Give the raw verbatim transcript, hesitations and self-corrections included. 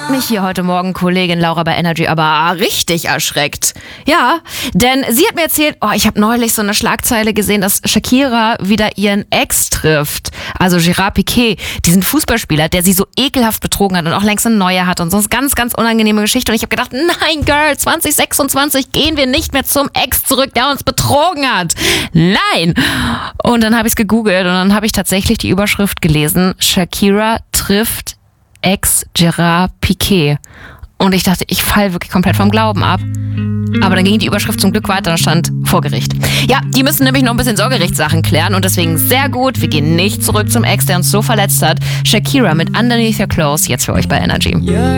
hat mich hier heute Morgen Kollegin Laura bei Energy aber richtig erschreckt. Ja, denn sie hat mir erzählt, oh, ich habe neulich so eine Schlagzeile gesehen, dass Shakira wieder ihren Ex trifft. Also Gerard Piqué, diesen Fußballspieler, der sie so ekelhaft betrogen hat und auch längst eine neue hat und so eine ganz, ganz unangenehme Geschichte. Und ich habe gedacht, nein, Girl, zwanzig sechsundzwanzig gehen wir nicht mehr zum Ex zurück, der uns betrogen hat. Nein! Und dann habe ich es gegoogelt und dann habe ich tatsächlich die Überschrift gelesen, Shakira trifft Ex Gerard Piqué. Und ich dachte, ich falle wirklich komplett vom Glauben ab. Aber dann ging die Überschrift zum Glück weiter und stand vor Gericht. Ja, die müssen nämlich noch ein bisschen Sorgerechtssachen klären und deswegen sehr gut, wir gehen nicht zurück zum Ex, der uns so verletzt hat. Shakira mit Underneath Your Clothes, jetzt für euch bei Energy.